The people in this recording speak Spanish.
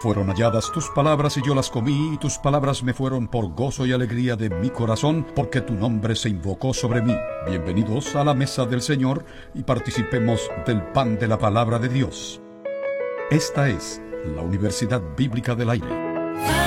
Fueron halladas tus palabras y yo las comí, y tus palabras me fueron por gozo y alegría de mi corazón, porque tu nombre se invocó sobre mí. Bienvenidos a la mesa del Señor y participemos del pan de la palabra de Dios. Esta es la Universidad Bíblica del Aire.